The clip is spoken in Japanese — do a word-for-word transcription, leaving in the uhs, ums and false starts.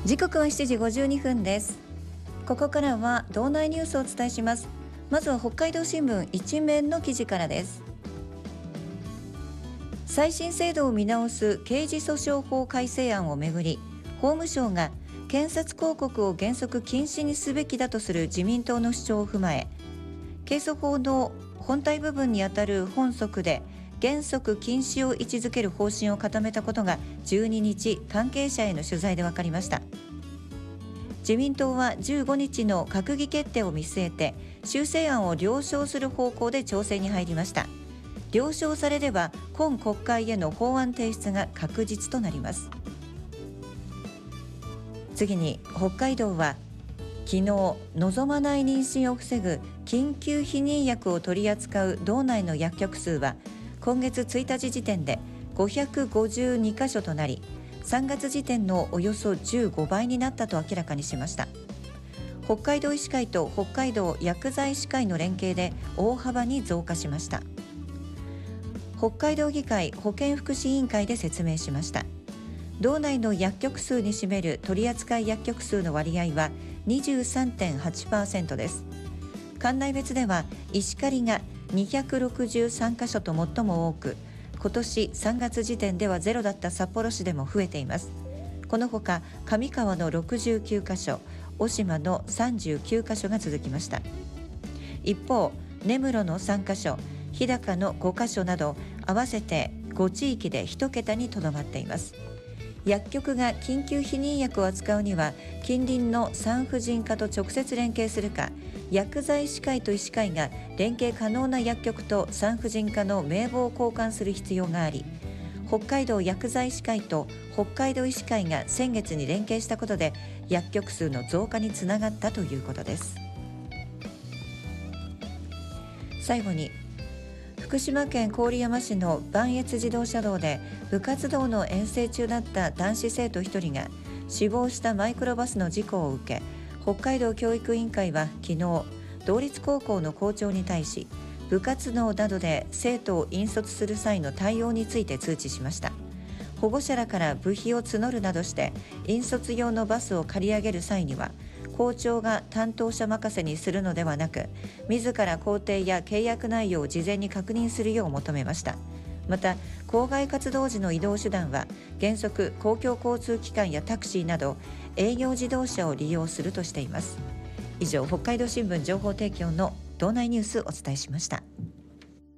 時刻はしちじごじゅうにふんです。ここからは道内ニュースをお伝えします。まずは北海道新聞一面の記事からです。再審制度を見直す刑事訴訟法改正案をめぐり、法務省が検察広告を原則禁止にすべきだとする自民党の主張を踏まえ、刑訴法の本体部分にあたる本則で原則禁止を位置づける方針を固めたことがじゅうににち関係者への取材で分かりました。自民党はじゅうごにちの閣議決定を見据えて修正案を了承する方向で調整に入りました。了承されれば今国会への法案提出が確実となります。次に、北海道は昨日、望まない妊娠を防ぐ緊急避妊薬を取り扱う道内の薬局数は今月ついたち時点でごひゃくごじゅうにかしょとなり、さんがつ時点のおよそじゅうごばいになったと明らかにしました。北海道医師会と北海道薬剤師会の連携で大幅に増加しました。北海道議会保健福祉委員会で説明しました。道内の薬局数に占める取扱薬局数の割合は にじゅうさんてんはちパーセント です。管内別では石狩がにひゃくろくじゅうさんかしょと最も多く、今年さんがつ時点ではゼロだった札幌市でも増えています。このほか上川のろくじゅうきゅうかしょ、小島のさんじゅうきゅうかしょが続きました。一方、根室のさんかしょ、日高のごかしょなど合わせてごちいきでいちけたにとどまっています。薬局が緊急避妊薬を扱うには近隣の産婦人科と直接連携するか、薬剤師会と医師会が連携可能な薬局と産婦人科の名簿を交換する必要があり、北海道薬剤師会と北海道医師会が先月に連携したことで薬局数の増加につながったということです。最後に、福島県郡山市の磐越自動車道で部活動の遠征中だった男子生徒ひとりが死亡したマイクロバスの事故を受け、北海道教育委員会は昨日、道立高校の校長に対し部活動などで生徒を引率する際の対応について通知しました。保護者らから部費を募るなどして引率用のバスを借り上げる際には、校長が担当者任せにするのではなく、自ら工程や契約内容を事前に確認するよう求めました。また、校外活動時の移動手段は原則公共交通機関やタクシーなど営業自動車を利用するとしています。以上、北海道新聞情報提供の道内ニュースをお伝えしました。